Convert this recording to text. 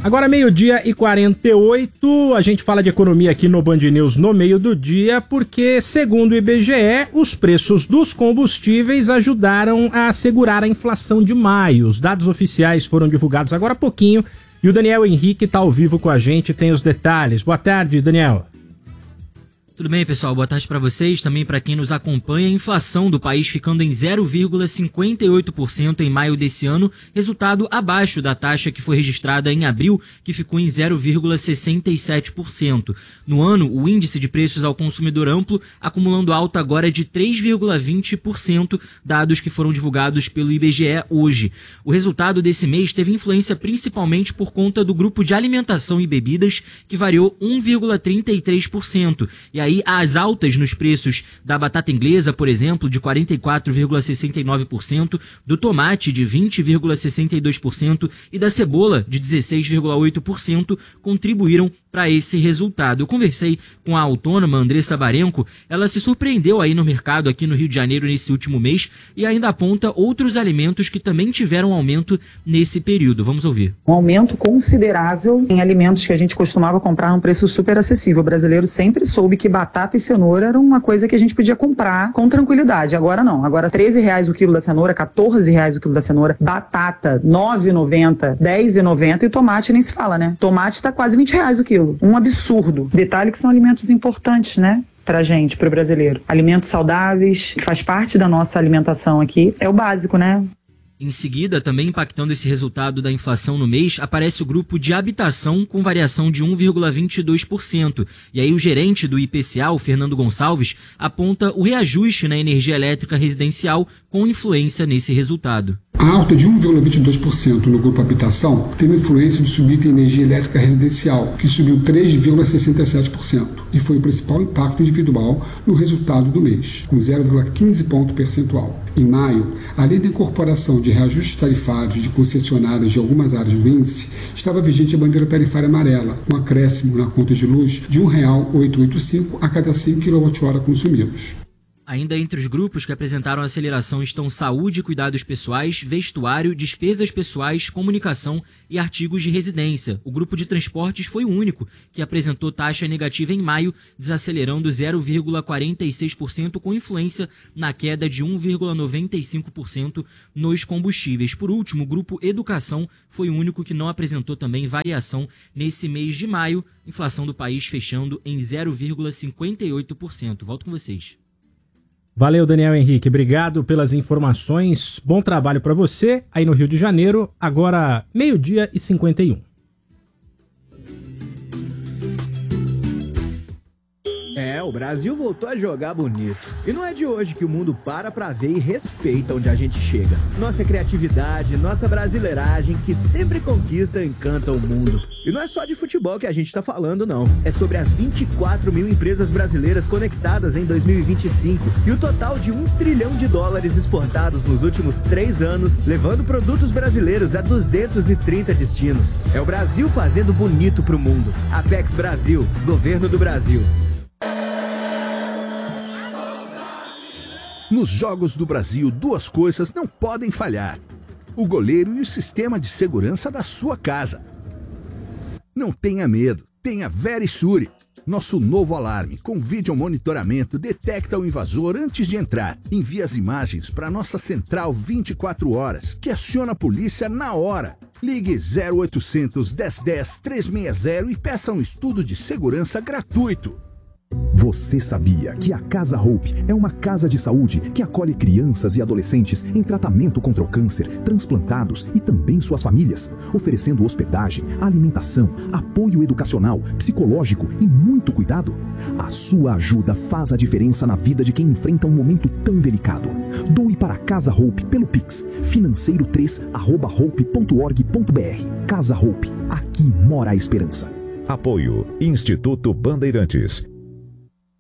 Agora 12h48, a gente fala de economia aqui no Band News no meio do dia, porque, segundo o IBGE, os preços dos combustíveis ajudaram a segurar a inflação de maio. Os dados oficiais foram divulgados agora há pouquinho e o Daniel Henrique está ao vivo com a gente, tem os detalhes. Boa tarde, Daniel. Tudo bem, pessoal? Boa tarde para vocês, também para quem nos acompanha. A inflação do país ficando em 0,58% em maio desse ano, resultado abaixo da taxa que foi registrada em abril, que ficou em 0,67%. No ano, o índice de preços ao consumidor amplo acumulando alta agora de 3,20%, dados que foram divulgados pelo IBGE hoje. O resultado desse mês teve influência principalmente por conta do grupo de alimentação e bebidas, que variou 1,33%. E aí, as altas nos preços da batata inglesa, por exemplo, de 44,69%, do tomate de 20,62% e da cebola de 16,8% contribuíram para esse resultado. Eu conversei com a autônoma Andressa Barenco, ela se surpreendeu aí no mercado aqui no Rio de Janeiro nesse último mês e ainda aponta outros alimentos que também tiveram aumento nesse período. Vamos ouvir. Um aumento considerável em alimentos que a gente costumava comprar a um preço super acessível. O brasileiro sempre soube que batata e cenoura era uma coisa que a gente podia comprar com tranquilidade. Agora não. Agora R$13 o quilo da cenoura, R$14 o quilo da cenoura, batata R$9,90, R$10,90 e tomate nem se fala, né? Tomate tá quase R$20 o quilo. Um absurdo. Detalhe que são alimentos importantes, né? Pra gente, pro brasileiro. Alimentos saudáveis, que faz parte da nossa alimentação aqui. É o básico, né? Em seguida, também impactando esse resultado da inflação no mês, aparece o grupo de habitação com variação de 1,22%. E aí o gerente do IPCA, o Fernando Gonçalves, aponta o reajuste na energia elétrica residencial com influência nesse resultado. A alta de 1,22% no grupo habitação teve influência do subida em energia elétrica residencial, que subiu 3,67%, e foi o principal impacto individual no resultado do mês, com 0,15 ponto percentual. Em maio, além da incorporação de reajustes tarifários de concessionárias de algumas áreas do índice, estava vigente a bandeira tarifária amarela, com acréscimo na conta de luz de R$ 1,885 a cada 100 kWh consumidos. Ainda entre os grupos que apresentaram aceleração estão saúde e cuidados pessoais, vestuário, despesas pessoais, comunicação e artigos de residência. O grupo de transportes foi o único que apresentou taxa negativa em maio, desacelerando 0,46% com influência na queda de 1,95% nos combustíveis. Por último, o grupo educação foi o único que não apresentou também variação nesse mês de maio, inflação do país fechando em 0,58%. Volto com vocês. Valeu, Daniel Henrique. Obrigado pelas informações. Bom trabalho para você aí no Rio de Janeiro. Agora, 12h51. O Brasil voltou a jogar bonito. E não é de hoje que o mundo para pra ver e respeita onde a gente chega. Nossa criatividade, nossa brasileiragem, que sempre conquista e encanta o mundo. E não é só de futebol que a gente tá falando, não. É sobre as 24 mil empresas brasileiras conectadas em 2025 e o total de $1 trilhão exportados nos últimos 3 anos, levando produtos brasileiros a 230 destinos. É o Brasil fazendo bonito pro mundo. Apex Brasil, Governo do Brasil. Nos Jogos do Brasil, 2 coisas não podem falhar: o goleiro e o sistema de segurança da sua casa. Não tenha medo, tenha Verisure. Nosso novo alarme com vídeo monitoramento detecta o invasor antes de entrar. Envia as imagens para nossa central 24 horas, que aciona a polícia na hora. Ligue 0800 1010 360 e peça um estudo de segurança gratuito. Você sabia que a Casa Hope é uma casa de saúde que acolhe crianças e adolescentes em tratamento contra o câncer, transplantados e também suas famílias, oferecendo hospedagem, alimentação, apoio educacional, psicológico e muito cuidado? A sua ajuda faz a diferença na vida de quem enfrenta um momento tão delicado. Doe para a Casa Hope pelo Pix, financeiro3@hope.org.br. Casa Hope, aqui mora a esperança. Apoio Instituto Bandeirantes.